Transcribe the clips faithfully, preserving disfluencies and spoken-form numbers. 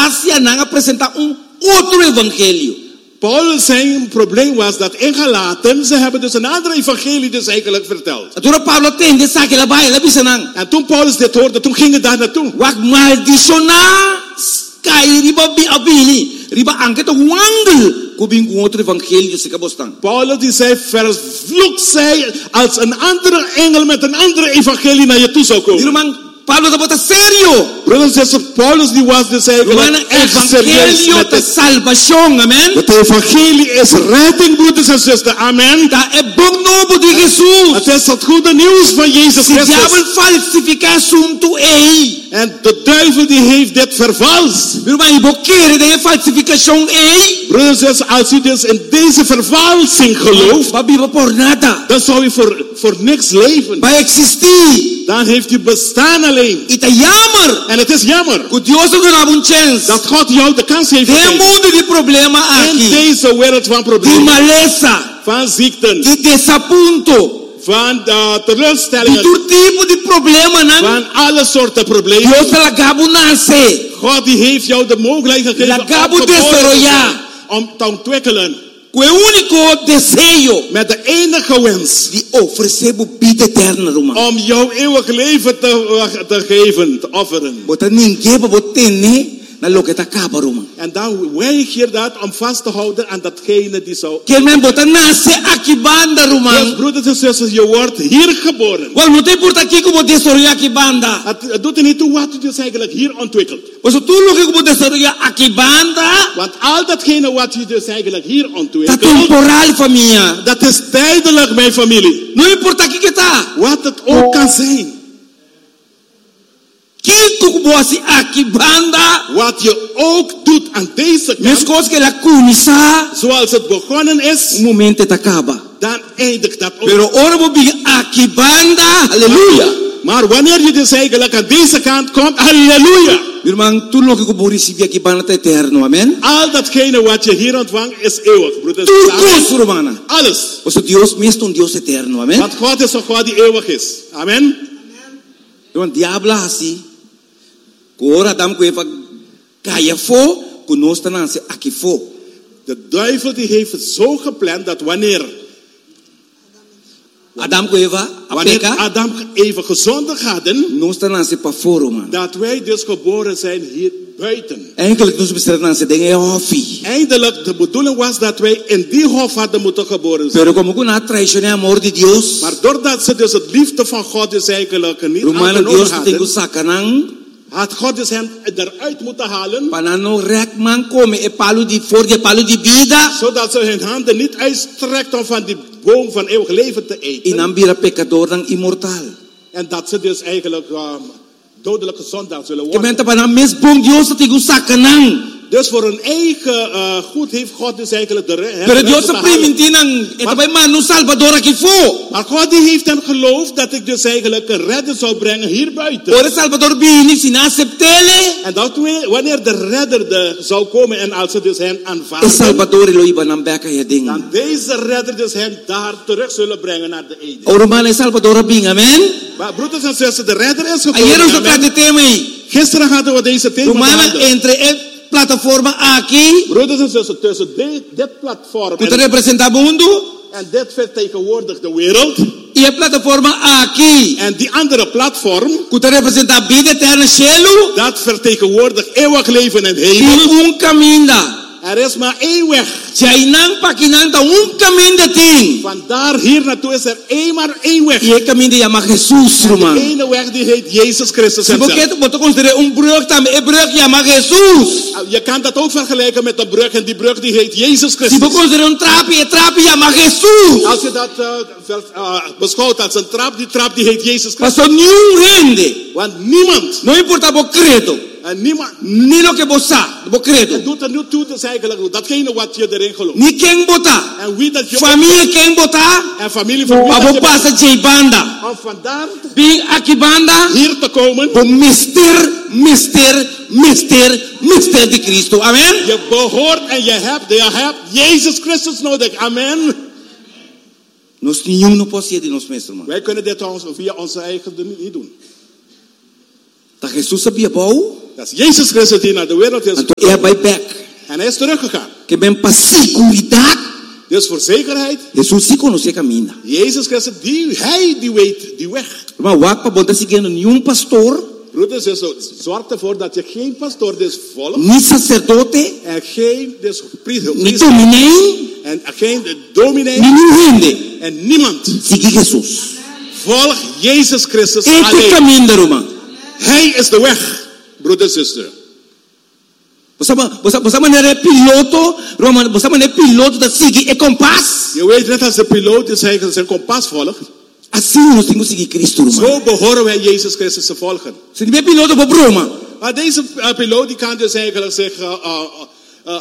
Gálacia não apresentar um outro evangelho. Paul zijn probleem was dat in Galaten, ze hebben dus een andere evangelie dus eigenlijk verteld. Atura Paulo tem de saque la baia la bisanang. En toen Paulus dit hoorde, toen ging hij daar naartoe. Wak maldicionar kai riba bi abili, riba angket ook wandel. Kubing um outro evangelho se cabostang. Paulus die zei, vervloekt zij als een andere engel met een andere evangelie naar je toe zou komen. Dirumang Paulo da bota sério. Broeders en zusters, Paulus die was dus eigenlijk echt serieus evangelho met de het. salvação, amen. Het evangelie is redding, broeders en zusters, amen. Da é bom novo de Jesus. Het is het goede nieuws van Jezus Se diabo Christus. falsificar assunto ei. En de duivel die heeft dit vervalst. Dirumang iboqueire de falsificação ei. Broeders en zusters, als u dus in deze vervalsing gelooft, Babiba por nada. dan zou u voor, voor niks leven. Vai existir. Dan heeft u bestaan alleen. Ita jammer. En het is jammer Que Deus não dá um chance. dat God jou de kans heeft Tem gegeven. mundo de problema In aqui. deze wereld van De problemen, maleza. van ziekten, De desaponto. van uh, De teleurstellingen, todo tipo de problema, não? van alle soorten problemen. Deus ela gabo nasce. God die heeft jou de mogelijkheid gegeven om, Lagabo geboren te desarrollar. zijn, om te ontwikkelen. O único desejo Met de enige wens de oferecer vida eterna, irmão. om jouw eeuwig leven te, te geven, te offeren. Botar ninguém para botar né na lo que tá acaba, irmão. En dan weig je dat om vast te houden aan datgene die zou. Que men botar nasce aqui banda, Dus irmão. broeders en zusters, je wordt hier geboren. Wel, não tem por aqui como desarrollar aqui banda. Het, het doet er niet toe wat u dus eigenlijk hier ontwikkelt. Pois tudo que como desarrollar aqui banda Want al datgene wat u dus eigenlijk hier tá ontwikkelt, temporal, família. dat is tijdelijk, mijn familie. Não importa aqui que tá. Wat het ook kan zijn. Que como assim aqui banda. Wat je ook doet aan deze Mas kant, coisas que ela começa, zoals het begonnen is, o momento tá acaba. dan eindigt dat ook. Pero ora vou vir aqui banda. Aleluia. Maar wanneer je dus eigenlijk aan deze kant komt, halleluja. Irmão, tudo que eu vou receber aqui banda tá eterno, amém? Al datgene wat je hier ontvangt is eeuwig, broeders. Tudo, irmã. Alles. Pois Deus mesmo um Deus eterno, amém? Want God is een God die eeuwig is. Amen. Irmão, diabo assim. Ora Adam que Eva caia fo, que nós tá nance aqui fo. De duivel die heeft het zo gepland dat wanneer, Adam que Eva wanneer peca, Adam even gezondigd hadden, nós tá nance para fora, man. dat wij dus geboren zijn hier buiten. Eigenlijk nós precisamos nance ding é ofi. Eindelijk, de bedoeling was dat wij in die hof hadden moeten geboren zijn. Pero como que na traicionar amor de Deus, Maar doordat ze dus het liefde van God dus eigenlijk niet Romano aangenomen Deus tem que hadden, sacanang, had God dus hen eruit moeten halen, para não rekman come e palo de for de palo de vida, zodat ze hun handen niet uitstrekt om van die boom van eeuwig leven te e eten. não vira pecador dan immortal. En dat ze dus eigenlijk um, dodelijke zondaar zullen Que worden. menta para mes bom Deus tem que sacanang. Dus voor hun eigen uh, goed heeft God dus eigenlijk de re- Pero hen Deus recht sa te halen. primintinang ito ba man no Salvador aqui fo. Maar God die heeft hem geloofd dat ik dus eigenlijk een redder zou brengen hier buiten. Ora Salvador bini sina acceptele. En dat we, wanneer de redder de, zou komen en als ze dus hen E aanvaarden, Salvador lo iba nang beka ya ding. dan deze redder dus hen daar terug zullen brengen naar de Eden. Ora man Salvador bing, amen. Maar broeders en zussen, de redder is Ayer gekomen. ons Amen. het tema. Gisteren hadden we deze thema Romana behandeld. entre e plataforma aqui, Broeders en zussen, tussen dit, dit platform que te en, representa mundo, en dit vertegenwoordigt de wereld. e a plataforma aqui, En die andere platform, que te representa vida eterna cielo, dat vertegenwoordigt eeuwig leven en e hemel. um caminho. Er is maar één weg. Jainang pakinang ta um caminho de ting. Vandaar hier naartoe is er één maar één weg. E o caminho de chama Jesus, De irmão. ene weg die heet Jezus Christus Se zelf. você botou considerar um brug também, é brug chama Jesus. Je kan dat ook vergelijken met de brug en die brug die heet Jezus Se Christus. você considerar um trape, é trape chama Jesus. Als je dat uh, ver- uh, beschouwt als een trap, die trap die heet Jezus Christus. Passou nenhum rende. Want niemand, Não importa o credo, en niemand, nem o que você, o het credo. doet er niet toe, dus eigenlijk datgene wat je erin gelooft. Nem quem botar. En wie dat je Família quem botar, en familie van wie a dat bo je passa de banda. om vandaar Bing aqui banda, hier te komen. o mister, mister, mister, mister de Cristo. Amen. Je behoort en je hebt, je hebt Jezus Christus nodig. Amen. Nós nenhum não pode ser de nós mesmos, irmão. Wij kunnen dit ons, via onze eigen doen- niet doen. Tá Jesus sabia bom? Dat is Jezus Christus die naar de wereld is. En toen hij bij back. En hij is teruggegaan. Que ben pa seguridad. Dus voor zekerheid. Jesus sí conocía camino. Jezus Christus, die, hij die weet die weg. Maar wat pa bonta siguen nenhum pastor. Broeders en zusters, zorg ervoor dat je geen pastoor dus volgt. Ni sacerdote. En geen dus priester. Ni dominee. En geen dominee. Ni ninguém. En niemand. Sigue Jesus. Volg Jezus Christus Este alleen. caminho, Roma. Hij is de weg, broeder en zuster. Você você maneira piloto, Roma, você maneira piloto da sigue e kompas. Je weet net als de piloot is hij zijn kompas volgt. Assim nós temos que seguir Cristo, Roma. Zo behoren wij Jezus Christus te volgen. Se niet meer piloto voor Roma. Maar deze uh, piloot die kan dus eigenlijk zich uh, uh, uh,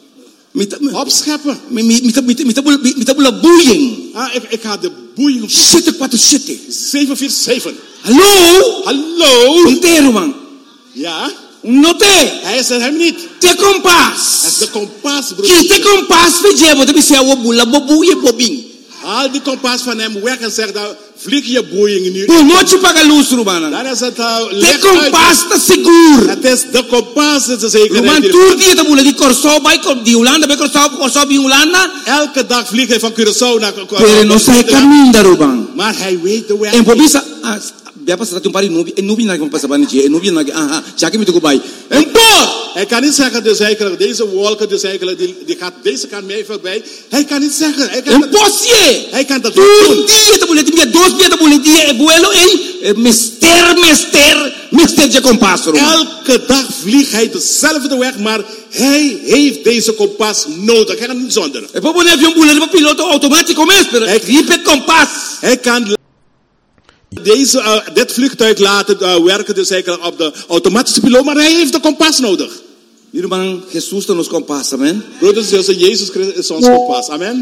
uh, opscheppen. Met met met met met met boeien. Ah, ik, ik ga de boeien op. Zitten kwart zitten. zeven vier zeven. Hallo? Hallo? Inteiro, man. Ja? Note. Hij is er hem niet. Te kompas. Hij is de kompas, broer. Ki te kompas vejebo te bisia wo bula bobuye bobing. Haal die kompas van hem weg en zeg dan vlieg je boeien nu. Por noite paga luz, Romana. Dan is het uh, te kompas te seguro. Het is de kompas, het is zeker. Roman tour die te bula di Corso bij die Holanda bij Corso Corso bij Holanda. Elke dag vliegt hij van Curaçao naar Curaçao. Pero no se camina, Roman. Maar hij weet de weg. En pobisa Dia pas satu pari nubi, en nubi nagi pas abani je, en nubi nagi aha, jaki mitu kubai. En por! Hij kan niet zeggen dus eigenlijk deze wolken dus eigenlijk die, die gaat deze kant mee voorbij. Hij kan niet zeggen. Hij kan en dat, posie. Hij kan dat niet doen. Dia te boleh dia dos dia te boleh dia e vuelo ei mister mister mister je kompas. Elke dag vliegt hij dezelfde weg, maar hij heeft deze kompas nodig. Hij kan niet zonder. E poi boleh avion boleh de piloto automatico mesper. Hij riep kompas. Hij kan Deze, uh, dit vliegtuig laten uh, werken dus eigenlijk op de automatische piloot, maar hij heeft de kompas nodig. Irmão, Jesus está nos kompas, amen. Broeders en zusters, Jezus Christus is ons kompas, amen.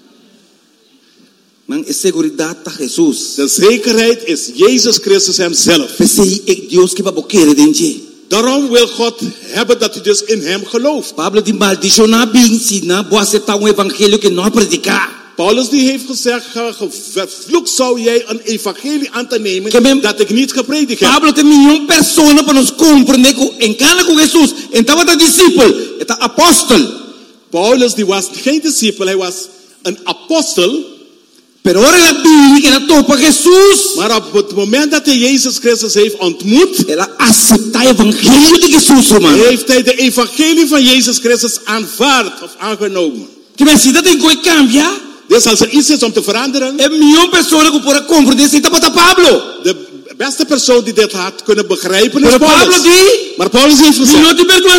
Man, is seguridad ta Jesus. De zekerheid is Jezus Christus hemzelf. Pensei ik Dios que va boquere denje. Daarom wil God hebben dat u dus in hem gelooft. Pablo di maldición na binsi na boaceta un evangelio que no predicar. Paulus die heeft gezegd, vervloekt zou jij een evangelie aan te nemen Kemen, dat ik niet gepredikt heb. Pablo tem milhão personas para nos compreender que encana com Jesus, estava da discípulo, eta apóstol. Paulus die was geen discipel, hij was een apostel. Pero ahora la Biblia que na topa Jesus. Maar op het moment dat hij Jezus Christus heeft ontmoet, ela accepta het evangelio de Jesus, man. Heeft hij de evangelie van Jezus Christus aanvaard of aangenomen. Que me dat in gooi cambia. Dus als er iets is om te veranderen, een miljoen personen die voor comprender zitten met Pablo. De beste persoon die dit had kunnen begrijpen is Paulus. Paulus. Die, maar Paulus heeft gezegd,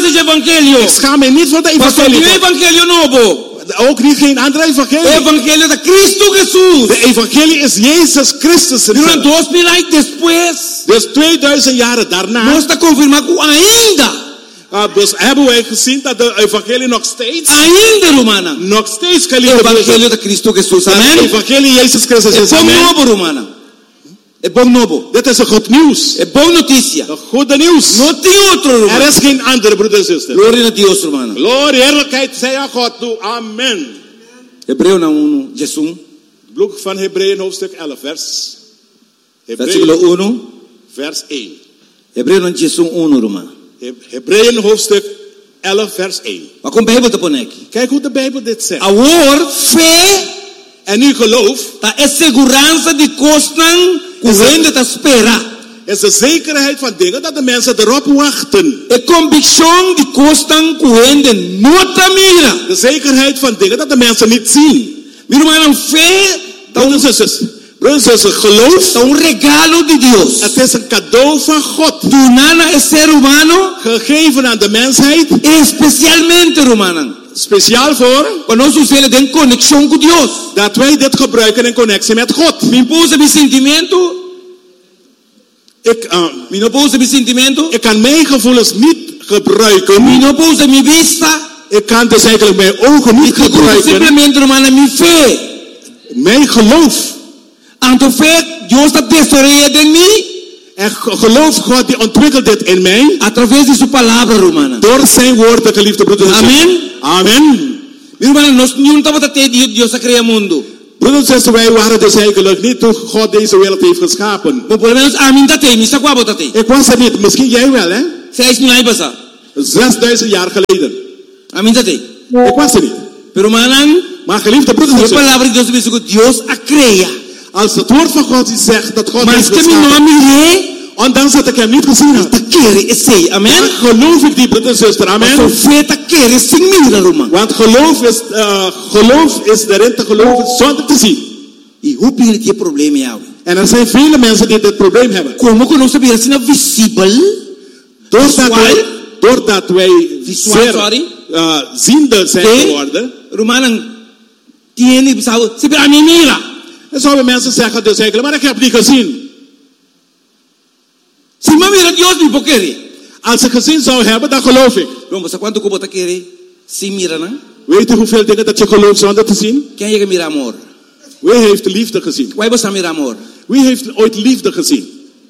ik schaam mij niet voor de evangelie. evangelio novo. Ook niet geen andere evangelie. Evangelio de Cristo Jesús. De evangelie is Jezus Christus. Durante dos mil anos después. Dus tweeduizend jaren daarna. Nós está confirmado ainda. Uh, dus hebben wij gezien dat de evangelie nog steeds. Ainda, Romana. Nog steeds geliefd is. Evangelio de Cristo Jesús. Amen. De evangelie Jezus Christus is. É bom novo, Romana. É bom novo. Dit is een goed nieuws. É bom notícia. Een goede nieuws. Não tem outro, Romana. Er is geen andere, broeder en zuster. Gloria a Deus, Romana. Glorie, heerlijkheid zij aan God toe. Amen. Hebreu na uno, Jesus. Boek van Hebreeën hoofdstuk elf, vers. Versículo uno. Vers één. Hebreu na Jesus uno, Romana. Hebreeën hoofdstuk elf, vers één. Maar kom Bijbel te ponen aqui. Kijk hoe de Bijbel dit zegt. Amor, fé en uw geloof. Ta é segurança de costan correndo ta espera. Is de zekerheid van dingen dat de mensen erop wachten. É convicção de costan correndo nota mira. De zekerheid van dingen dat de mensen niet zien. Meu irmão, fé, broeders en zusters. Broeders en zusters, geloof. É um regalo de Deus. Het is een cadeau van God. Donado ao ser humano. Gegeven aan de mensheid. Especialmente, Romana. Speciaal voor. Para nós usarmos de conexão com Deus. Dat wij dit gebruiken in connectie met God. Mijn pose mijn sentimento. Ik, uh, mijn pose mijn sentimento. Ik kan mijn gevoelens niet gebruiken. Mijn pose mijn vista. Ik kan dus eigenlijk mijn ogen niet gebruiken. Simplesmente, Romana, mijn fé. Mijn geloof. Anto fé, Deus está desarrollando em mim. En geloof God die ontwikkelt dit in mij. Através de sua palavra, Romana. Door zijn woorden, geliefde broeders. Amen. Amen. Romana, nós não estamos até Deus a criar mundo. Broeders en zusters, wij waren dus eigenlijk niet toen God deze wereld heeft geschapen. Maar por lo menos a mim dat tem, misa kwabo dat tem. Ik was er niet, misschien jij wel, hè? seis mil años pasado. zesduizend jaar geleden. Amin tate. Ik was er niet. Pero manan, Maar geliefde broeders en la zusters, palabra de Dios dice que Dios ha creado. als het woord van God zegt dat God Mas heeft que mi no geschapen, mire, ondanks dat ik hem niet gezien heb, ta quiere ese. Amen. dan geloof ik die broeder en zuster. So Amen. fe ta quiere sin mirar, Roma. Want geloof is, uh, geloof is erin te geloven zonder te zien. Y hoe pide je probleem jou? En er zijn vele mensen die dit probleem hebben. Como que no se pide sino visible? Doordat Visual? wij, doordat wij Visual, zeer sorry. uh, ziende zijn Okay. geworden. Romanan tiene sabe, se pero a mí mira. Dan zouden mensen zeggen dus eigenlijk, maar ik heb niet gezien. Si me mira Dios ni porque. Als ik gezien zou hebben, dan geloof ik. Roma, ¿sa cuánto como ta quiere? Sin mira, ¿no? Weet u hoeveel dingen dat je gelooft zonder te zien? ¿Quién llega a mirar amor? Wie heeft liefde gezien? ¿Cuál vas a mirar amor? Wie heeft ooit liefde gezien?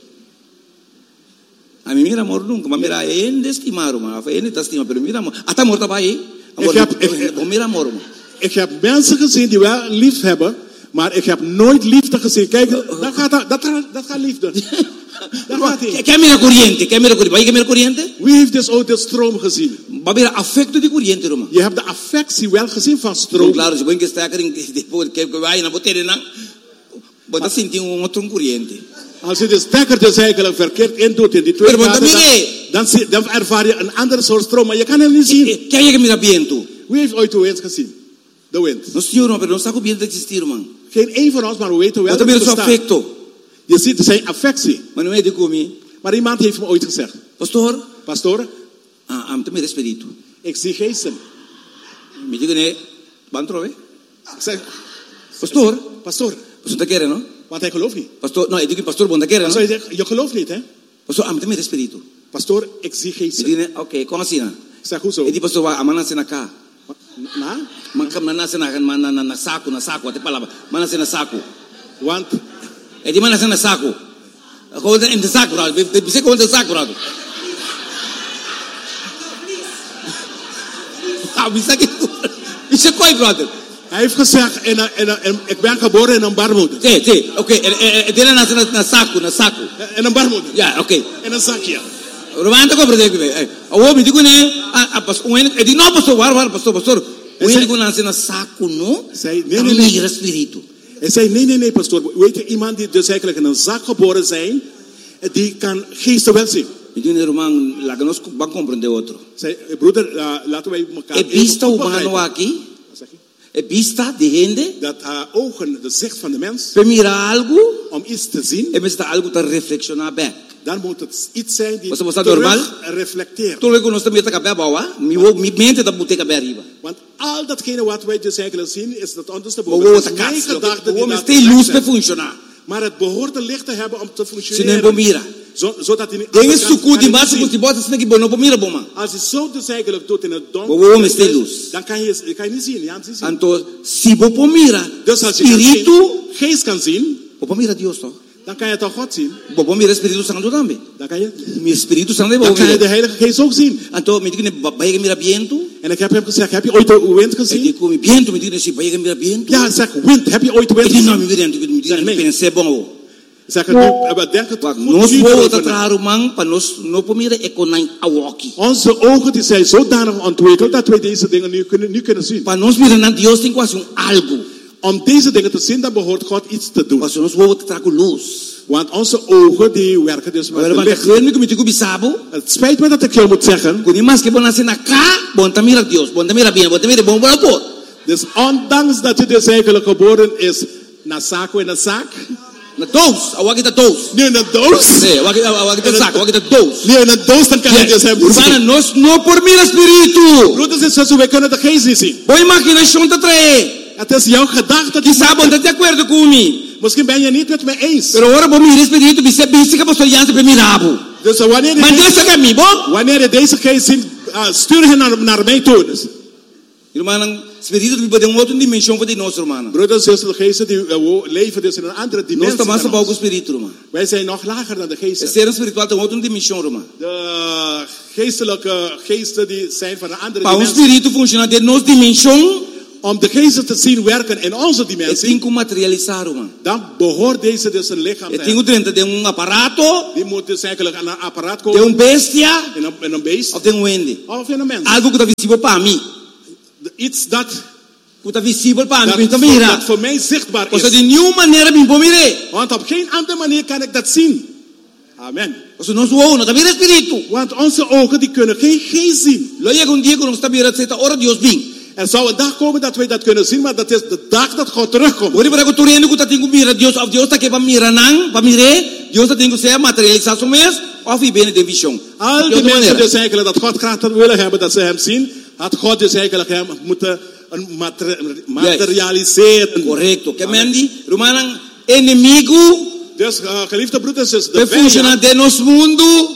A mí mira amor nunca, me mira en estimar, Roma, en esta estima, pero mira amor. Hasta amor está ahí. Amor, Ik heb- ik- no mira amor, Roma. Ik heb mensen gezien die wel lief hebben, maar ik heb nooit liefde gezien. Kijk, dat gaat, dat, dat, dat gaat liefde. Daar gaat hij. ¿Qué mira corriente? ¿Qué mira corriente? ¿Va a mira corriente? Wie heeft dus ooit de stroom gezien? Va a mira afecto de corriente, Roma. Je hebt de affectie wel gezien van Pero stroom. claro, si voy que está después que vaya na botere na, voy a sentir un otro corriente. Als je de stekker dus eigenlijk verkeerd indoet in die twee Pero gaten, dan, mire. dan, zie- dan ervaar je een andere soort stroom, maar je kan hem niet zien. ¿Qué hay que mirar viento? Wie heeft ooit de wind gezien? De wind. No señor, no, pero no está viento de existir, man. Geen één van ons, maar we weten wel Wat dat mira het su bestaat. afecto. Je ziet zijn affectie. Maar no me digo mi, Maar iemand heeft me ooit gezegd, pastor, pastoor, ah, am te mira espíritu. ik zie geesten. Me digo ne, van trove. Ik zeg, Pastor, pastoor, pastor te quiere, ¿no? want hij gelooft niet. Pastor, no, yo digo pastor, bon te quiere, Dan ¿no? zou je zeggen, je gelooft niet, hè? Pastor, am te mira espíritu. Pastoor, ik zie Me geesten. digo ne, okay, ¿cómo así na? Ik zeg, hoezo? E di pastor wa amana se na ka. Na? Man kam na na se na na na na saco, na saco, te palabra. Mana se na saco. Want E di mana se na saco. Gewoon in de zak, bro. We zeggen gewoon de zak, bro. Ah, we zeggen het. Is koi, brother. hij heeft gezegd, in een, in een, in- ik ben geboren in een baarmoeder. Sí, sí, okay. Eh, eh, na na na saco, na saco. In een baarmoeder. Ja, okay. In een zakje. Romanta ko brother. Eh, awo mi digo ne, ah, pas, uen, e di no pastor, war war pastor, pastor. Uen digo na se na saco, no? Zei, nee, nee, nee. Mira espíritu. Hij zei, nee, nee, nee, pastoor. Weet je, iemand die dus eigenlijk in een zak geboren zijn, die kan geesten wel zien. Mi digo ne, Roman, la que nos va a comprender otro. Zei, broeder, uh, laten wij elkaar E even vista goed humano begrijpen. aquí, Wat zeg je? e vista de gente, Dat uh, ogen, de zicht van de mens, pe mira algo, om iets te zien, e me está algo te reflexionar back. dan moet het iets zijn die Was was dat normal? reflecteert. Todo lo que nos meta cabé abajo, mi wo- mi mente da bute cabé arriba. Want al datgene wat wij dus eigenlijk zien, is dat Wo ondersteboven. wo Het ta is mijn cazzo, gedachten wo die me dat stai luz pe zijn. funcionar. Maar het behoort een licht te hebben om te Se nem functioneren. bo mira. Zo, zodat hij niet Tem anders esse kan- suco kan de hij baixo niet com zien. te bota se que bo no bo mira boma. Als je zo dus eigenlijk doet in het Wo donker, wo me stai luz. dan kan je, kan je niet zien. Ja, niet zien. Anto si bo po mira, Dus als je kan espiritu, zien, geest kan zien, bo po mira Dios toch? dan kan je toch God zien. Bo po mira Espírito Santo também. Dan kan je, Mi Espírito Santo bo dan kan je de mira. Heilige Geest ook zien. Anto me digo ne vai que mira viento. En ik heb hem gezegd, heb je ooit de wind E gezien? digo mi viento, me digo ne si vai que mira viento. Ja, zeg wind, heb je ooit de E wind digo no gezien? mi viento, me digo ne Nee. pensei bom. Zeg het nu, we denken het Wag goed nos nu wo erover ta na. traro man, pa nos no po mira e konai awaki. Onze ogen die zijn zodanig ontwikkeld dat wij deze dingen nu kunnen, nu kunnen zien. Pa nos mira na Dios tem quase um algo. Om deze dingen te zien, dan behoort God iets te doen. Quase nos wo ta trago luz. Want onze ogen die werken dus met Agora het man licht. ka me digo bisabo. Het spijt me dat ik jou moet zeggen. Kuni mas que bona na ka, bon ta mira Dios, bon ta mira bien, bon ta mira bon bon por. Dus ondanks dat je dus eigenlijk geboren is na zaak in een zaak. Na doos, awaki ta doos. Nu in een doos. Sí, awaki awaki ta saco, awaki ta doos. Nu in een doos, dan kan je dus hem niet Urbana, zien. nos no por mira espíritu. Broeders en zussen, wij kunnen de geest niet zien. Boa imaginação te trae. Het is jouw gedachte die Quizá bon maakt. ta de acordo comigo. Misschien ben je niet met me eens. Pero ahora bom mira espíritu, bise bise que pastor Jansen pe mirabo. Dus wanneer je, Mas Deus deze, sabe a mim, bom? wanneer je deze geest ziet, uh, stuur hen naar, naar mij toe. Dus, Irmão, espírito me pode uma outra dimensão para nós, irmão. broeders en zussen, de geesten die uh, wo- leven dus in een andere Nós dimensie. estamos dan a ons. o espírito, irmão. Wij zijn nog lager dan de É geesten. ser espiritual tem outra dimensão, irmão. De geestelijke geesten die zijn van een andere Para um dimensie. espírito funcionar de nossa dimensão, om de geest te zien werken in onze E dimensie, tem que materializar, man. dan behoort deze dus een lichaam E te tem hebben. que dentro de um aparato, Die moet dus eigenlijk aan een apparaat de komen, um bestia, in een, in een beest, ou de um ende. of in een mens. Algo que está visível para mim. Iets dat, Que está visível para dat, mim. Então, voor, mira. dat voor mij zichtbaar Ou seja, is. de nenhuma maneira me vou mirar. Want op geen andere manier kan ik dat zien. Amen. Ou seja, nosso olho não está vendo espírito. Want onze ogen die kunnen geen geest zien. Lá chega um dia que nós está mirando, certa hora Deus vem. Er zou een dag komen dat wij dat kunnen zien, maar dat is de dag dat God terugkomt. Ora para que tu rende que está tem que mirar Deus, of Deus está aqui para mirar não, para mirar, Deus está tem que ser materialização mesmo, of e bem de visão. Al die mensen dus eigenlijk dat God graag willen hebben dat ze hem zien, had God dus eigenlijk hem moeten een mater- materialiseren. Correcto. Que mendi, Romanan, inimigo, Dus uh, geliefde broeders en per zusters, de funcionar vijand, de nosso mundo,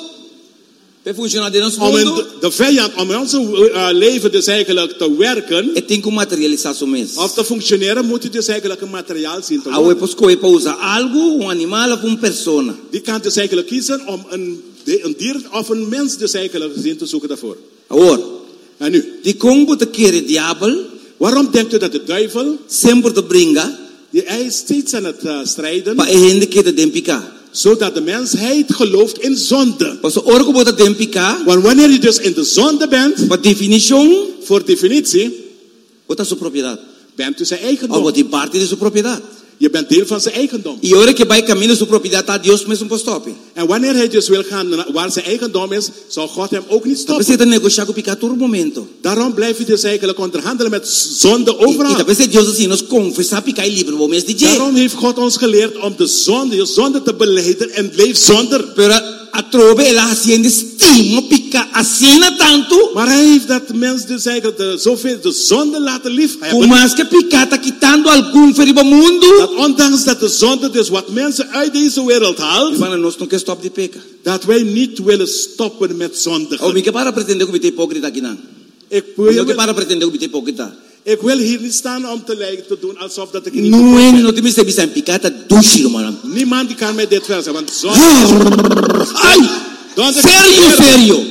per funcionar de nosso om in mundo, de, de vijand om in onze uh, leven dus eigenlijk te werken, e tem que materialização mesmo. of te functioneren, moet je dus eigenlijk een materiaal zien te A worden. pois escolher para usar algo, um animal of uma persona. Die kan dus eigenlijk kiezen om een, een dier of een mens dus eigenlijk zien te zoeken daarvoor. Agora, En nu, de como te quer diabo, waarom denkt u dat de duivel, sempre te bringa, die, hij is steeds aan het uh, strijden, para ele que te dempicar. zodat de mensheid gelooft in zonde. Parce que ora que você dempicar, Want wanneer je dus in de zonde bent, por definição, voor definitie, você é sua propriedade. bent u zijn Ou eigendom. você parte de sua propriedade. Je bent deel van zijn eigendom. E ora que vai caminho sua propriedade, tá Deus mesmo para stop. En wanneer hij dus wil gaan naar waar zijn eigendom is, zal God hem ook niet Você stoppen. precisa negociar com o pecado todo momento. Daarom blijf je dus eigenlijk onderhandelen met zonde E overal. talvez Deus assim nos confessar picar e livre, vou mesmo dizer. Daarom heeft God ons geleerd om de zonde, je zonde te beleiden en leef zonder. Pero a trove ela haciendo estima picar assina tanto, Maar hij heeft dat mens dus eigenlijk de, zoveel de zonde laten lief por hebben. mais que picar tá quitando algum ferido mundo, Dat ondanks dat de zonde dus wat mensen uit deze wereld haalt, irmão, nós não quer stop de pecar. dat wij niet willen stoppen met Ou zondigen. me que para pretender que eu te hipócrita aqui não. Ik Não wil, que para pretender que eu te hipócrita. ik wil hier niet staan om te, lijken, te doen alsof dat ik niet Não é, ben. não tem que ser picar, tá ducho, mano. Niemand die kan mij dit wel zeggen, want zonde Ai! Donde- Sério, sério.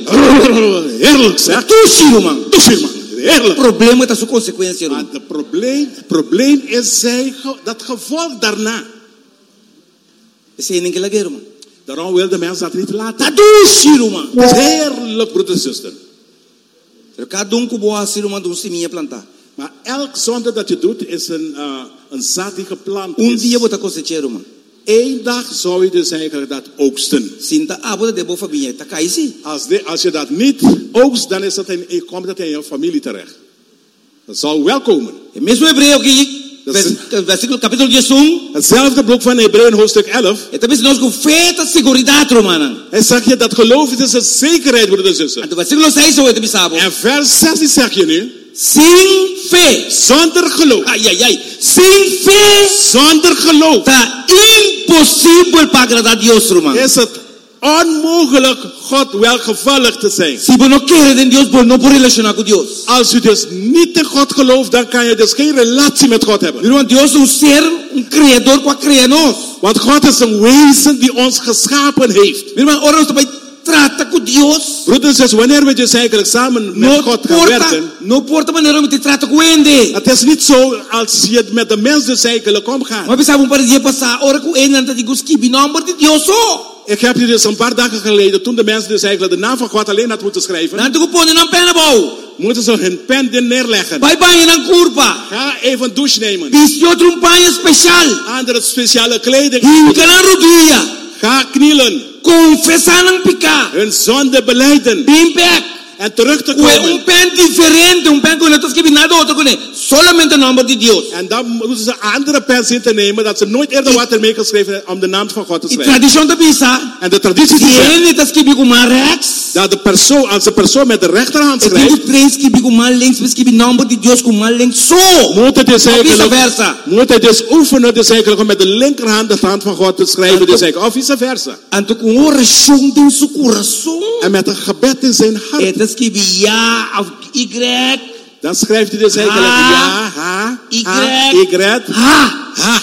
Heerlijk zeg. Ducho, man. Toesie, man. O Heerlijk. problema está sua consequência, Maar irmão. het probleem, het probleem is zij, ge- dat gevolg daarna. Esse é nem que lagueiro, mano. Daarom wil de mens dat niet Tá laten. ducho, mano. Het is heerlijk, broeder en zuster. Cada um que boa assim, mano, um seminha plantar. Maar elk zonde dat je doet is een, uh, een zaad die geplant Um is. dia botar cosecheiro, mano. Eén dag zou je dus eigenlijk dat oogsten. Sinta a boda de boa família, tá cai sim. Als, de, als je dat niet oogst, dan is dat in, komt dat in je familie terecht. Dat zal wel komen. É mesmo hebreu aqui, Dat vers, is- versículo capítulo um. Hetzelfde boek van Hebreeën hoofdstuk elf. É também nós com feita seguridade, romana. Hij zegt je dat geloof is een zekerheid, broeder en zuster. Então versículo seis ou é sabo. En vers zes die zeg je nu. Sem fé. Zonder geloof. Ai, ai, ai. Sem fé Zonder geloof tá impossível para agradar a Deus, romano. is het onmogelijk God welgevallig te zijn. Se você não quer de Deus, você não pode relacionar com Deus. Als u dus niet in God gelooft, dan kan je dus geen relatie met God hebben. Irmão, Deus é um ser, um criador que cria nós. Want God is een wezen die ons geschapen heeft. Irmão, ora nós também trata com Deus. Broeders en zusters, wanneer we dus eigenlijk samen met Não God gaan importa, werken. não importa a maneira como te trata com ele. Het is niet zo als je met de mens dus eigenlijk omgaat. Mas pensava um par de dias passar, ora com ele, não te digo que em nome de Deus só. Ik heb je dus een paar dagen geleden, toen de mensen dus eigenlijk de naam van God alleen had moeten schrijven, Não te pôr na pena bom. moeten ze hun pen er neerleggen. Vai banho na curva. Ga even een douche nemen. Viste outro um banho especial. Andere speciale kleding. Hinca na rodilha. Ga knielen. Confessar não picar. Hun zonde beleiden. Bem back. En terug te Ué, um komen. pen diferente, um pen com não escreve nada outro com ele. Solamente o nome de Deus. En dan moeten ze andere pens in te nemen dat ze nooit eerder wat ermee geschreven hebben om de naam van God te E schrijven. tradição da pisa. En de traditie Se zegt ele está escrevendo com uma rex. dat de persoon, als de persoon met de rechterhand Eu tenho schrijft, três que com uma links, mas que o nome de Deus com uma links só. moet het dus Of eigenlijk, vice-versa. moet het dus oefenen dus eigenlijk om met de linkerhand de hand van God te schrijven. Dus eigenlijk, of vice versa. Anto com oração em seu coração. En met een gebed in zijn hart. Ele escreve ja of Y. Dan schrijft hij dus eigenlijk Ha. ja, ha, Y. ha, y, Ha. ha.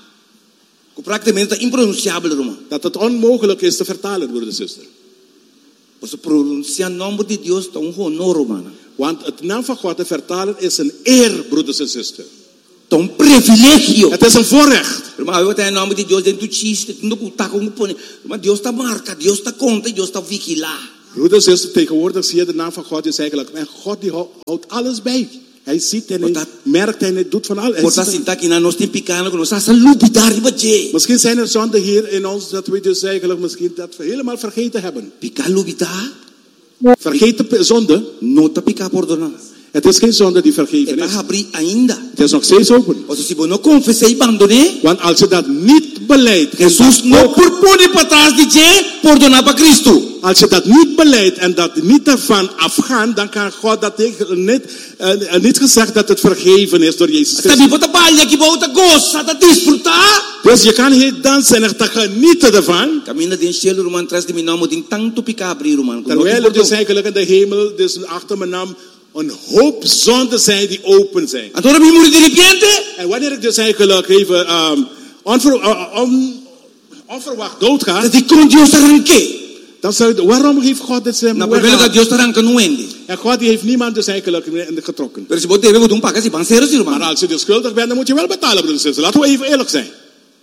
Praticamente impronunciável, irmão. Dat het onmogelijk is te vertalen, broeder en zuster. Você pronunciar o nome de Deus, está um honor, mano. Want het naam van God te vertalen is een eer, broeders en zusters. É um privilégio. Het is een voorrecht. Irmão, eu tenho nome de Deus dentro do chiste, não tá como põe. Mas Deus está marca, Deus está conta, Deus está vigilar. Broeders en zusters, tegenwoordig zie je de naam van God is eigenlijk, en God die houdt alles bij. Hij ziet en hij merkt en hij doet van alles. Portanto, assim, tá aqui na nós tem picano, que nós essa lupidar ribaje. Misschien zijn er zonden hier in ons dat we dus eigenlijk misschien dat we helemaal vergeten hebben. Picar lupidar. Vergeten zonde. Não tá picar perdona. Het is geen zonde die vergeven É is. para abrir ainda. Het is nog steeds open. Ou se você não confessa e abandonar, Want als je dat niet beleidt, Jesus não propõe para trás de je perdonar para Cristo. als je dat niet beleidt en dat niet ervan afgaan, dan kan God dat niet, uh, niet gezegd dat het vergeven is door Jezus Christus. Sabi bota palha que volta gosta de desfrutar. Dus je kan hier dansen en te genieten ervan. Caminha de cielo, irmão, atrás de mim não tem tanto picar abrir, irmão. Terwijl er dus eigenlijk in de hemel, dus achter mijn naam, een hoop zonden zijn die open zijn. Agora me muri de repente. En wanneer ik dus eigenlijk even um, onver, uh, on, onverwacht doodga, Dat ik kon Deus arranque. dan zou je, waarom heeft God dit zijn Na primeira que Deus arranca no ende. En God die heeft niemand dus eigenlijk getrokken. Pero se você deve botar um paga se banseiro, irmão. Maar als je dus schuldig bent, dan moet je wel betalen, broeders en zusters. Laten we even eerlijk zijn.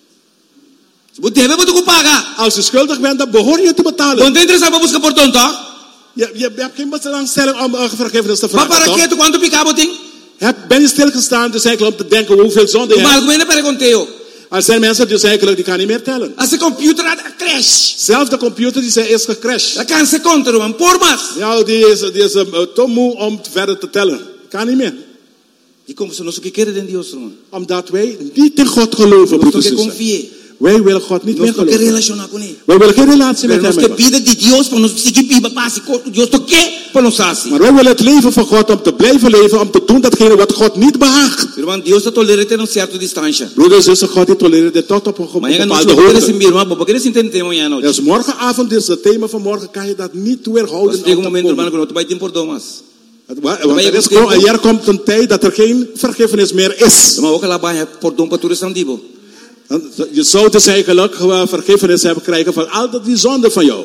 Se você deve botar um paga. Als je schuldig bent, dan behoor je te betalen. Quando entra sabe buscar por tonto. Je, je, je hebt geen belangstelling om uh, vergiffenis te Maar vragen. para que tu quando picar boting? Heb, ben je stilgestaan dus eigenlijk om te denken hoeveel zonde je Maar hebt? ik ben er conteo. Er zijn mensen dus eigenlijk die kan niet meer tellen. Als de computer had crash. Zelfs de computer die zijn is gecrashed. Dan kan ze conteren, man. Por mas. Ja, die is, die is uh, te moe om verder te tellen. Kan niet meer. E como se nós o que quer de Deus, irmão. Omdat wij niet in God geloven, Nós broeders que en zusters. confie. Wij willen God niet Nós meer não quer geloven. relacionar com ele. Wij willen geen relatie met Pero hem nós que hebben. vida de Deus para nós seguir piba passe Deus to que para nós assim. Maar wij willen het leven van God om te blijven leven, om te doen datgene wat God niet behaagt. Irmão, Deus está tolerante num certo distância. Broeders en zusters, God die tolereert dit tot op een Amanhã nós bepaalde vamos querer hoogte. se irmão, vamos querer se entender amanhã não. Dus morgenavond is het thema van morgen, kan je dat niet weerhouden. Chega um om te momento, irmão, komen. que nós vai ter por domas. Want er, is, er komt een tijd dat er geen vergiffenis meer is. Irmão, ook lá vai por dom para tu sandibo. Je zou dus eigenlijk vergiffenis hebben krijgen van al die zonde van jou.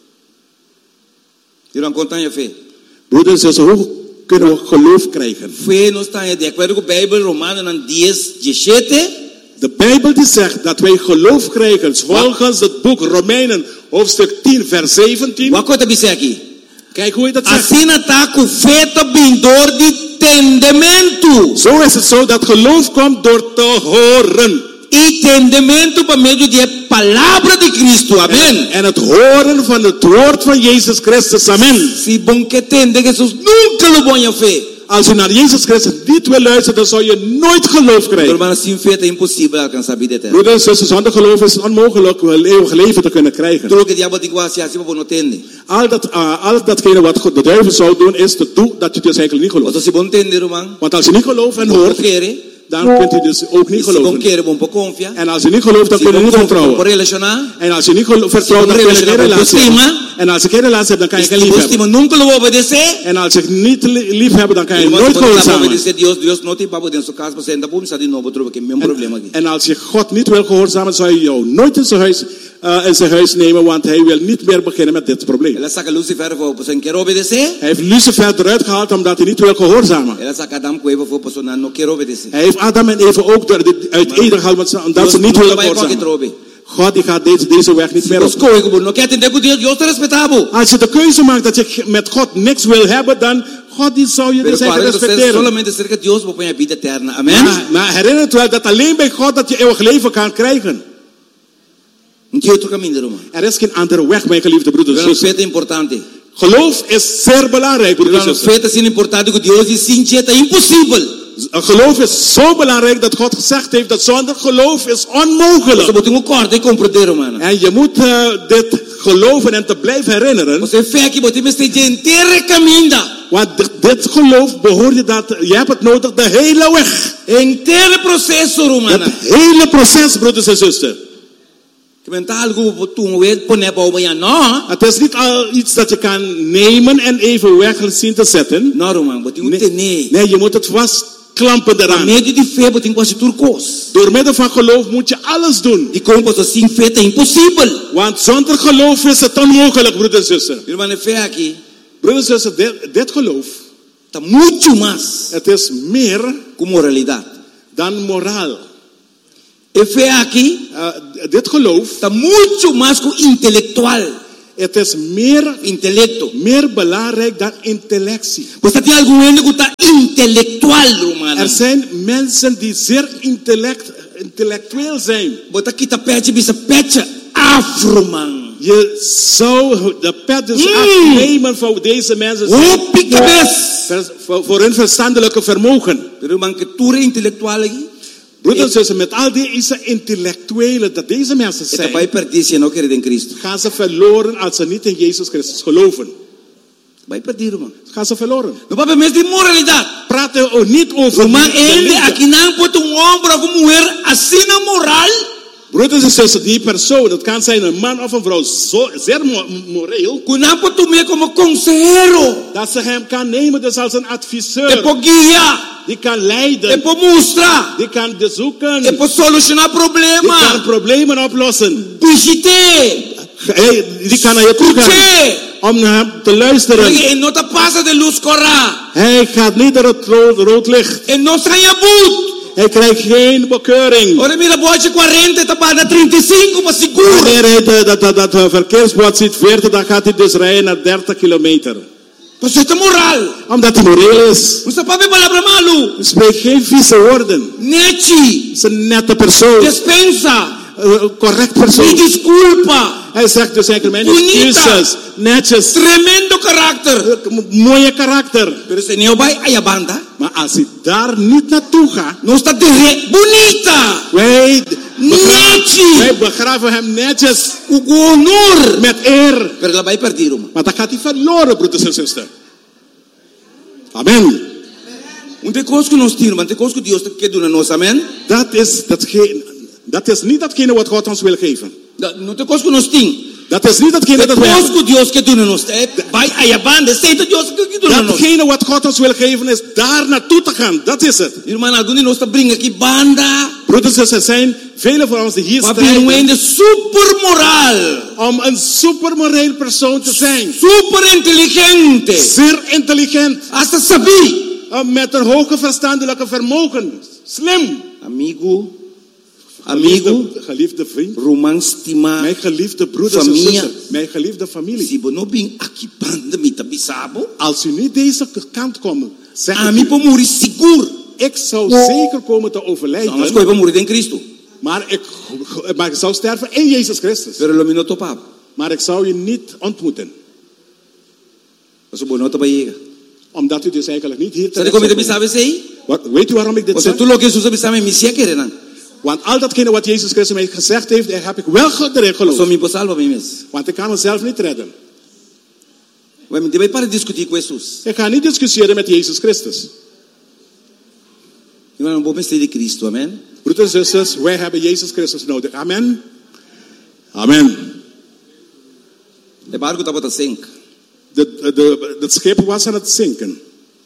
Irmão, conta je fé. Broeders en zusters, hoe kunnen we geloof krijgen? Fé não está de acordo com a Bíblia, Romanos dez, dezessete. De Bijbel die zegt dat wij geloof krijgen volgens het boek Romeinen hoofdstuk tien vers zeventien. Wat coisa dizer aqui? Kijk hoe je dat zegt. Assim está com fé também door de entendimento. Zo is het zo dat geloof komt door te horen. Entendimento por meio de palavra de Cristo, amém? En, en het horen van het woord van Jezus Christus, amen. Se bom que entende que Jesus nunca lo põe a fé. Als je naar Jezus Christus niet wil luisteren, dan zal je nooit geloof krijgen. Mas sem fé é impossível alcançar a vida eterna. Broeders en zusters, zonder geloof is het onmogelijk een eeuwig leven te kunnen krijgen. Tudo que o diabo tem que fazer assim para não entender. Al, dat, uh, al datgene wat God de duivel zou doen, is te doen dat je dus eigenlijk niet gelooft. Então se bom entender, irmão. Want als je niet gelooft en hoort, dan kunt je dus ook niet Se bom geloven. querer, bom confiar. En als je niet gelooft, dan Se kun je bom niet vertrouwen. por relacionar. En als je niet gelooft, vertrouwt, dan kun je geen relatie hebben. En als je geen relatie hebt, dan kan je geen Se lief você hebben. nunca lo obedecer. En als je niet lief hebt, dan kan je Irmão, nooit se você não gehoorzamen. obedecer Deus, Deus não tem papo dentro da sua casa, você ainda pode de novo, trouxe aqui, mesmo problema aqui. En als je God niet wil gehoorzamen, zou je jou nooit in zijn huis, uh, in zijn huis nemen, want hij wil niet meer beginnen met dit probleem. Ela saca Lucifer voor você não quer obedecer. Hij heeft Lucifer eruit gehaald omdat hij niet wil gehoorzamen. Ela saca Adam com Eva voor você não quer obedecer. Hij heeft Adam en Eva ook uit eden gehaald omdat ze niet willen gehoorzamen. God die gaat deze, deze weg niet meer op. Als je de keuze maakt dat je met God niks wil hebben, dan God die zou je dus eigenlijk respecteren. Maar, maar herinner het wel dat alleen bij God dat je eeuwig leven kan krijgen. Er is geen andere weg, mijn geliefde broeders en zusters. Geloof is zeer belangrijk, broeders en zusters. Geloof is zo belangrijk dat God gezegd heeft dat zonder geloof is onmogelijk. En je moet uh, dit geloven en te blijven herinneren. Want dit geloof behoor je dat, je hebt het nodig de hele weg. Het hele proces, broeders en zusters. Het is niet al iets dat je kan nemen en even weg zien te zetten. Nee, nee, je moet het vast klampen eraan. Door middel van geloof moet je alles doen. Want zonder geloof is het onmogelijk, broeders en zusters. Broeders en zusters, dit, dit geloof. Está mucho más. Het is meer com moralidade. Dan moraal. E fé aqui, uh, dit geloof, está muito mais com intelectual. Het is meer intelecto, meer belangrijk dan intellectie. Você tem algum ende que está intelectual, Romano? Er zijn mensen die zeer intellect, intellectueel zijn. Bota aqui tá pet, bisa pet afro, man. Je zou de pet dus mm. afnemen voor deze mensen. Oh, voor, voor hun verstandelijke vermogen. Pero man que toere intellectual Broeders en zussen, met al deze intellectuelen dat deze mensen zijn, gaan ze verloren als ze niet in Jezus Christus geloven. Gaan ze verloren. Praat er niet over maar broeders en zussen, die persoon, dat kan zijn een man of een vrouw, zo, zeer moreel, dat ze hem kan nemen dus als een adviseur. Die kan leiden. Die kan bezoeken. Die kan problemen oplossen. Hey, die kan naar je toe gaan om naar hem te luisteren. Hij gaat niet door het rood, rood licht. Hij krijgt geen bekeuring. Wanneer hij dat, dat, dat, dat verkeersbord ziet veertig, dan gaat hij dus rijden naar dertig kilometer. Omdat hij moreel is. Hij spreekt geen vieze woorden. Hij is een nette persoon. Dispensa. Uh, correct persoon. Hij zegt dus eigenlijk mijn excuses. Netjes. Tremendo karakter. Uh, mooie karakter. Maar als hij daar niet naartoe gaat, no está bonita. Wij begraven, wij begraven hem netjes. Honor. Met eer. Perdido, maar dan gaat hij verloren, broeders en zusters. Amen. Dat is datgene. Dat is niet datgene wat God ons wil geven. Dat is niet datgene dat wij datgene wat God ons wil geven is daar naartoe te gaan. Dat is het. Broeders, er zijn velen van ons die hier strijden om een supermoreel persoon te zijn. Super intelligente. Zeer intelligent. Hasta sabi. Met een hoge verstandelijke vermogen. Slim. Amigo. Amigo, geliefde vriend, Roman stima, mijn geliefde broeders en zusters, mijn geliefde familie. Als u niet deze kant komt, zeg ik, ik zou zeker komen te overlijden. Maar ik, maar ik zou sterven in Jezus Christus. Maar ik zou je niet ontmoeten. Omdat u dus eigenlijk niet hier terecht komt. Weet u waarom ik dit zeg? Want al datgene wat Jezus Christus mij gezegd heeft, daar heb ik wel erin geloofd. Want ik kan mezelf niet redden. Ik ga niet discussiëren met Jezus Christus. Broeders en zusters, wij hebben Jezus Christus nodig. Amen. Amen. De, de, de, het schip was aan het zinken.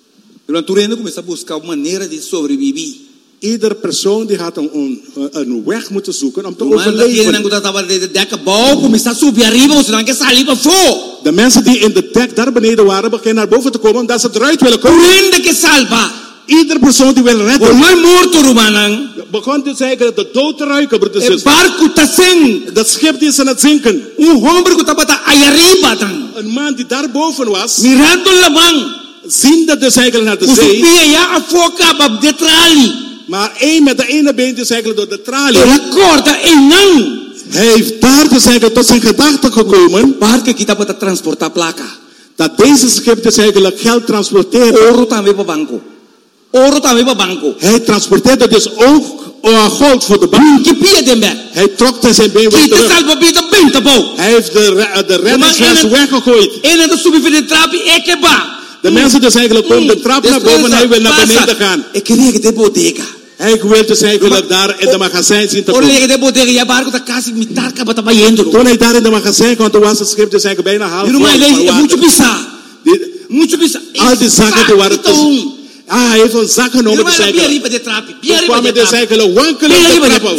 Ieder persoon die had een, een, een weg moeten zoeken om te overleven. De mensen die in de dek daar beneden waren, beginnen naar boven te komen omdat ze eruit willen komen. Ieder persoon die wil redden. Begon te zeggen de dood te ruiken, broeders en zusters. Dat schip die is aan het zinken. Een man die daar boven was, ziende dus eigenlijk naar de zee. Maar één met de ene been is eigenlijk door de tralie. Hij heeft daar dus eigenlijk tot zijn gedachten gekomen. Dat deze schip dus eigenlijk geld transporteert. Hij transporteerde dus ook goud voor de bank. Hij trok zijn been weer terug. Hij heeft de, de reddingsvest weggegooid. De mensen dus eigenlijk komen de trap naar boven en hij wil naar beneden gaan. Hij wil dus eigenlijk daar in de magazijn zien te komen. Toen hij daar in de magazijn kwam, toen was het schip dus eigenlijk bijna half vol van water. Al die zakken die waren te... Ah, hij heeft een zak genomen. Toen kwam hij dus eigenlijk wankelend de trappen.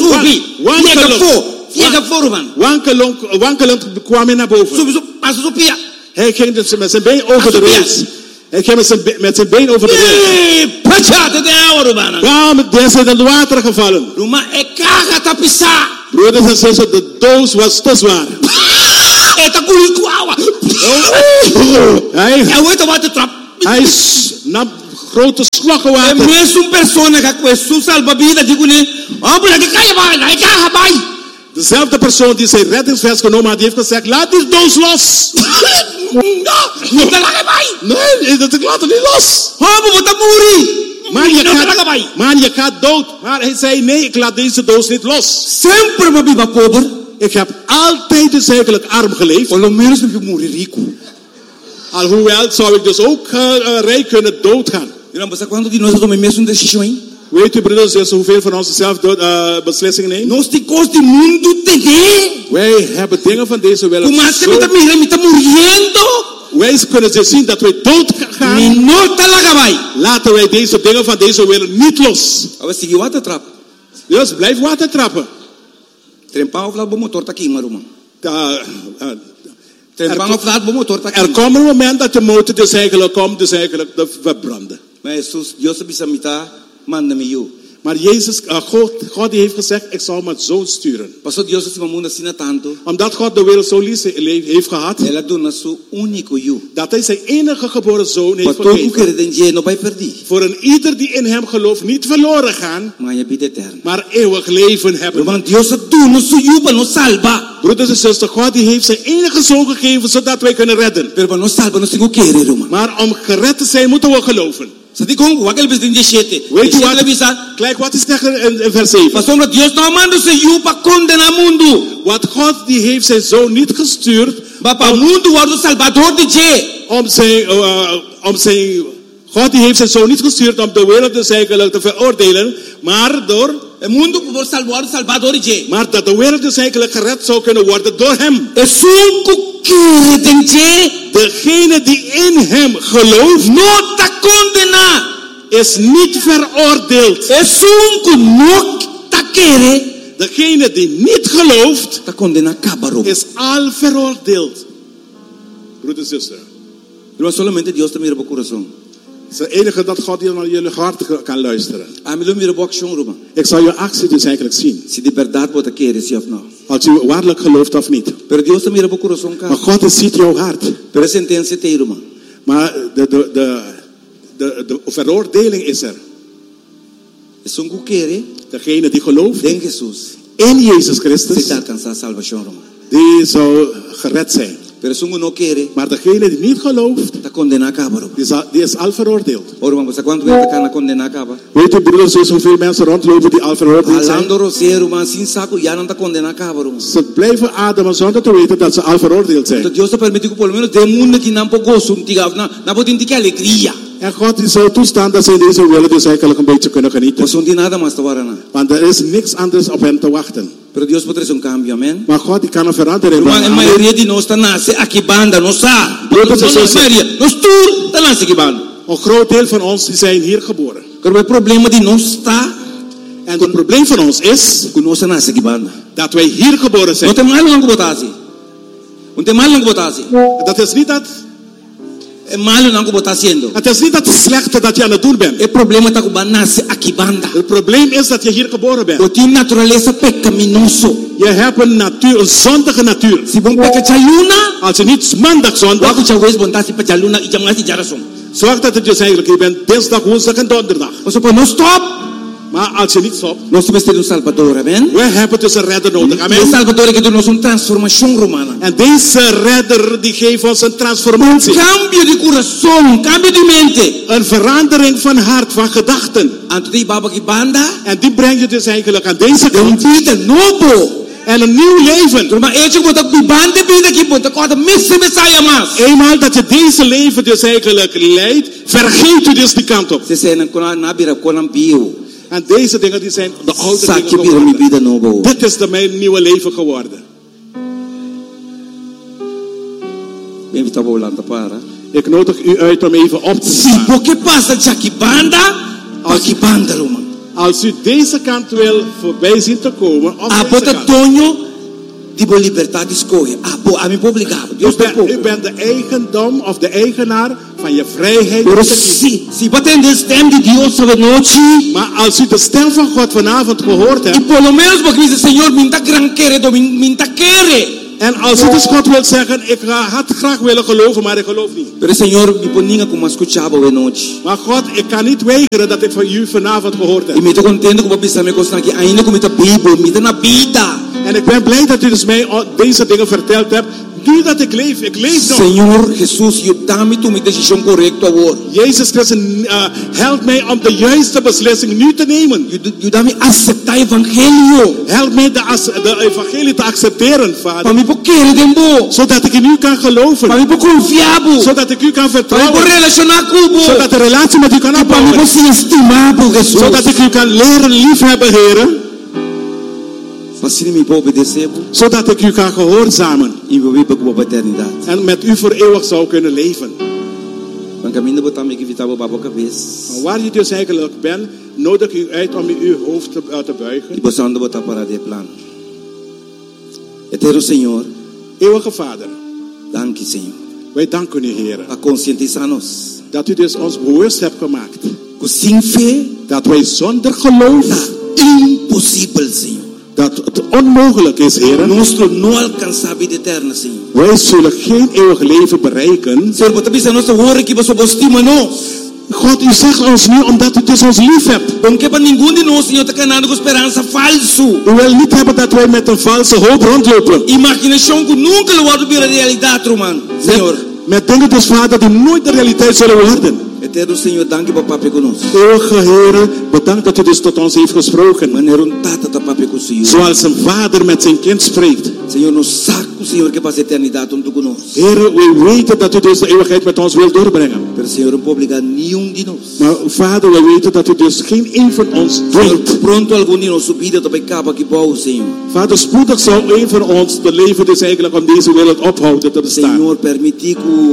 Wankelend kwam hij naar boven. Hij ging dus met zijn been over de rails. Hij ging met zijn, met zijn been over de weg. Bam, deze is in het water gevallen. Broeders en zusters, de doos was te zwaar. Hij, hij nam grote slokken water. Dezelfde persoon die zijn reddingsvest genomen had, die heeft gezegd, laat die doos los. Nee, dat ik laat het niet los. Man, je gaat, man, je gaat dood. Maar hij zei, nee, ik laat deze doos niet los. Ik heb altijd dus eigenlijk arm geleefd. Alhoewel zou ik dus ook uh, uh, rijk kunnen doodgaan. Weet u, broeders en hoeveel van ons zelf dood, uh, beslissingen nemen? Wij hebben dingen van deze wereld. Wij kunnen ze zien dat wij dood gaan. Laten wij deze dingen van deze wereld niet los. Dus blijf water trappen. Uh, uh, er, er komt een moment dat de motor dus eigenlijk komt, dus eigenlijk te verbranden. Maar Jezus, uh, God, God die heeft gezegd, ik zal mijn zoon sturen. Omdat God de wereld zo lief heeft gehad, dat hij zijn enige geboren zoon heeft gegeven. Voor een ieder die in hem gelooft, niet verloren gaan, maar eeuwig leven hebben. Broeders en zusters, God die heeft zijn enige zoon gegeven, zodat wij kunnen redden. Maar om gered te zijn, moeten we geloven. Weet je wat? Kijk wat is zeggen in, in vers zeven. Want God die heeft zijn zoon niet gestuurd om, om zijn, uh, om zijn, God die heeft zijn zoon niet gestuurd om de wereld dus eigenlijk te veroordelen, maar door maar dat de wereld dus eigenlijk gered zou kunnen worden door hem. Degene die in hem gelooft, is niet veroordeeld. Degene die niet gelooft, is al veroordeeld. Broeder en zuster. Het is het enige dat God hier naar jullie hart kan luisteren. Ik zal je actie dus eigenlijk zien. Als je waarlijk gelooft of niet. Maar God ziet jouw hart. Maar de, de, de, de, de veroordeling is er. Degene die gelooft in Jezus Christus, die zou gered zijn. Maar degene die niet gelooft, die is al, die is al veroordeeld. Weet u, broeders, dus hoeveel mensen rondlopen die al veroordeeld zijn? Ze blijven ademen zonder te weten dat ze al veroordeeld zijn. En God die zou toestaan dat ze in deze wereld dus eigenlijk een beetje kunnen genieten. Want er is niks anders op hen te wachten. Maar God die kan een verandering brengen. Een groot deel van ons die zijn hier geboren. En het probleem van ons is dat wij hier geboren zijn. Dat is niet dat het is niet dat het slechte dat je aan het doen bent. Het probleem is dat je hier geboren bent. Je hebt een natuur, een zondige natuur. Als je niet maandag zondag, zorg dat het dus eigenlijk, je bent dinsdag, woensdag en donderdag. Maar als je niet stopt, we hebben dus een redder nodig. Amen. En deze redder die geeft ons een transformatie. Een verandering van hart, van gedachten. En die breng je dus eigenlijk aan deze kant. En een nieuw leven. Eenmaal dat je deze leven dus eigenlijk leidt, vergeet je dus die kant op. En deze dingen die zijn de oude dingen geworden. Dit is de mijn nieuwe leven geworden. Ik nodig u uit om even op te staan. Als, als u deze kant wil voorbij zien te komen, op deze kant. U bent, u bent de eigendom of de eigenaar van je vrijheid. Pero si, si baten de stem de Dios esta noche. Maar als u de stem van God vanavond gehoord hebt. Y por lo menos porque dice Señor, minta gran querer, minta querer. En als u dus God wilt zeggen, ik had graag willen geloven, maar ik geloof niet. Pero Señor, mi poninga como escuchaba de noche. Maar God, ik kan niet weigeren dat ik van u vanavond gehoord heb. Y me estoy contento como pensar me costan que ainda como esta Biblia, me da na vida. En ik ben blij dat u dus mij deze dingen verteld hebt. Nu dat ik leef, ik leef nog. Señor Jesús, yo dame tu mi decisión correcta ahora. Jezus Christus, uh, help mij om de juiste beslissing nu te nemen. Yo dame aceptar evangelio. Help mij de, de evangelie te accepteren, Vader. Para mí porque dembo. Zodat ik in u kan geloven. Para mí porque confiabo. Zodat ik u kan vertrouwen. Para mí relacionar cubo. Zodat de relatie met u kan opbouwen. Para mí porque estimado Jesús. Zodat ik u kan leren liefhebben, Heer. Zodat ik u kan gehoorzamen. En met u voor eeuwig zou kunnen leven. Maar waar je dus eigenlijk bent, nodig u uit om uw hoofd te, uh, te buigen. Eterno Señor, eeuwige Vader, dank u Señor. Wij danken u, Heer, dat u dus ons bewust hebt gemaakt. Dat wij zonder geloof impossible, Señor. Dat het onmogelijk is, Heer. Nuestro no alcanza vida eterna, Señor. Wij zullen geen eeuwig leven bereiken. Señor, porque bisa nuestro horen que vos obstima nos. God, u zegt ons nu omdat u dus ons lief hebt. Porque para ninguno de nós, Señor, está ganando com esperança falso. U wil niet hebben dat wij met een valse hoop rondlopen. Imaginação que nunca lo wordt weer realidade, Roman. Señor. Met, met dingen dus, Vader, die nooit de realiteit zullen worden. Eterno Senhor, dank u papa pe conosco. Eeuwige Heer, bedankt dat u dus tot ons heeft gesproken. Maneiro um tata ta papa com o Senhor. Zoals een vader met zijn kind spreekt. Senhor, nos saco, Senhor, que passa a eternidade onde tu conosco. Heer, we weten dat u dus de eeuwigheid met ons wilt doorbrengen. Pero Senhor, não pode obrigar nenhum de nós. Maar Vader, we weten dat u dus geen een van ons dwingt. Pronto algum de nós subida também capa que bom, Senhor. Vader, spoedig zou een van ons de leven dus eigenlijk om deze wereld ophouden te bestaan. Senhor, permitir que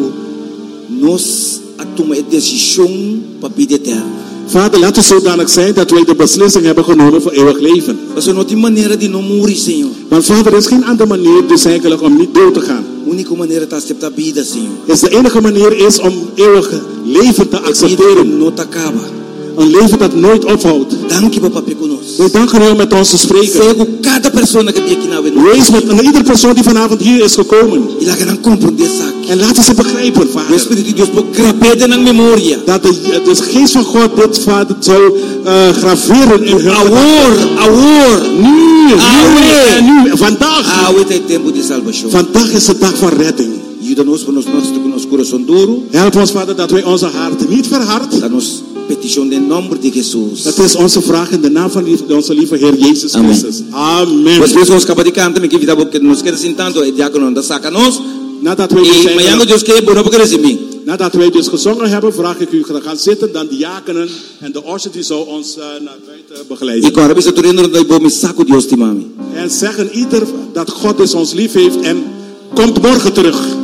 nós a tomar decisão para vida eterna. Vader, laat het zodanig zijn dat wij de beslissing hebben genomen voor eeuwig leven. Mas não tem maneira de não morrer, Senhor. Maar Vader, er is geen andere manier dus eigenlijk om niet dood te gaan. Única maneira de aceitar vida, Senhor. Is de enige manier is om eeuwig leven te accepteren. Não acaba. Een leven dat nooit ophoudt. Dank je, papa, conosco. We danken u om met ons te spreken. Cego cada persoon que aqui na Wees met een ieder persoon die vanavond hier is gekomen. E lá gaan compreender sak. En laten ze begrijpen, Vader. O Espírito de Deus pode gravar na memória. Dat de, de geest van God dit, Vader, zou uh, graveren in hun. Awor, awor. Nu, nu, nu, vandaag. Ah, het is tempo de salvação. Vandaag is de dag van redding. Ajuda-nos para nos nosso coração duro. Help ons, Vader, dat wij onze harten niet verhard. Dat nos petição de nome de Jesus. Dat is onze vraag in de naam van lief, onze lieve Heer Jezus Christus. Amen. Nós vamos acabar de cantar, me que vida porque nos quer sentando e diácono da saca nos. Nadat wij dus, Deus que bono porque mim. Nadat wij dus gezongen hebben, vraag ik u te gaan zitten, dan diakenen en de orgel die zou ons uh, naar buiten begeleiden. E agora bisa turino dai bom saco Deus te mami. En zeggen ieder dat God dus ons lief heeft en komt morgen terug.